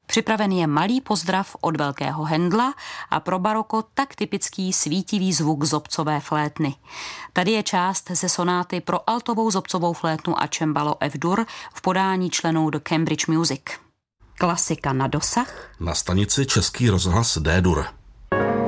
Připraven je malý pozdrav od velkého Händla a pro baroko tak typický svítivý zvuk zobcové flétny. Tady je část ze sonáty pro altovou zobcovou flétnu a cembalo F-dur v podání členů The Cambridge Music. Klasika na dosah. Na stanici Český rozhlas D-dur.